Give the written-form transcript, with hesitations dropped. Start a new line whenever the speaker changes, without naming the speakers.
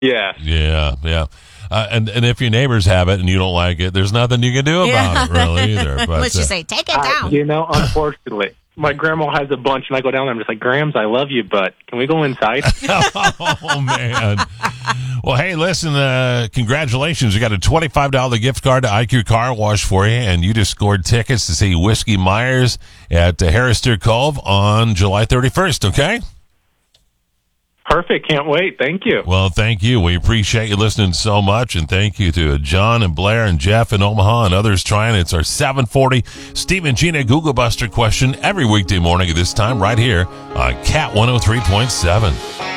Yes.
Yeah. And if your neighbors have it and you don't like it, there's nothing you can do about it, really, either. But
Let's just say, take it down.
Unfortunately, my grandma has a bunch, and I go down there. I'm just like, Grams, I love you, but can we go inside?
Oh, man. Well, hey, listen, congratulations. We got a $25 gift card to IQ Car Wash for you, and you just scored tickets to see Whiskey Myers at Harrister Cove on July 31st, okay?
Perfect. Can't wait. Thank you.
Well, thank you. We appreciate you listening so much, and thank you to John and Blair and Jeff in Omaha and others trying. It's our 740 Steve and Gina Google Buster question every weekday morning at this time right here on Cat 103.7.